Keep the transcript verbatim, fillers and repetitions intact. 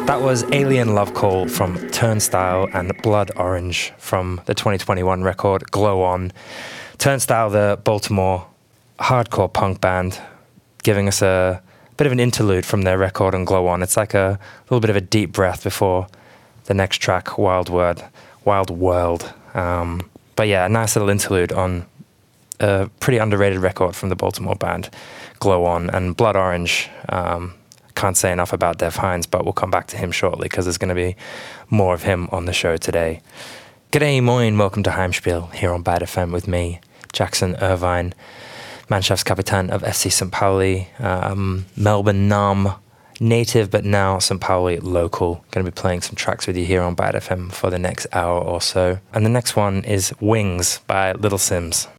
That was Alien Love Call from Turnstile and Blood Orange from the twenty twenty-one record Glow On. Turnstile, the Baltimore hardcore punk band, giving us a bit of an interlude from their record on Glow On. It's like a little bit of a deep breath before the next track, Wild Word, Wild World. Um, but yeah, a nice little interlude on a pretty underrated record from the Baltimore band Glow On. And Blood Orange, um, can't say enough about Dev Hynes, but we'll come back to him shortly because there's going to be more of him on the show today. G'day, moin, welcome to Heimspiel here on Bad F M with me, Jackson Irvine, Mannschaftskapitän of F C Saint Pauli, um, Melbourne Nam native, but now Saint Pauli local. Going to be playing some tracks with you here on Bad F M for the next hour or so. And the next one is Wings by Little Sims.